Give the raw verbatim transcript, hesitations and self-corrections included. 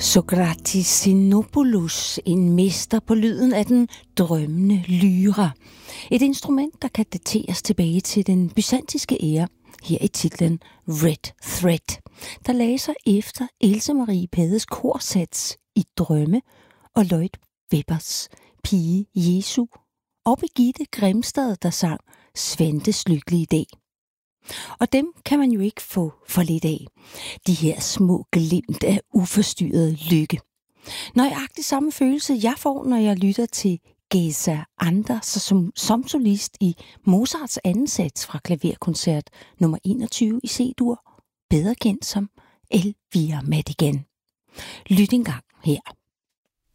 Sokratis Xenopoulos, en mester på lyden af den drømmende lyra. Et instrument, der kan dateres tilbage til den byzantinske æra, her i titlen Red Thread, der lagde sig efter Else Marie Pades korsats i Drømme og Lloyd Webbers Pige Jesu, og Birgitte Grimstad, der sang Svendtes lykkelige dag. Og dem kan man jo ikke få for lidt af. De her små glimt af uforstyrret lykke. Nøjagtigt samme følelse jeg får, når jeg lytter til Geza Anders som, som solist i Mozarts anden sats fra klaverkoncert nummer enogtyve i C-dur, bedre kendt som Elvira Madigan. Lyt engang her.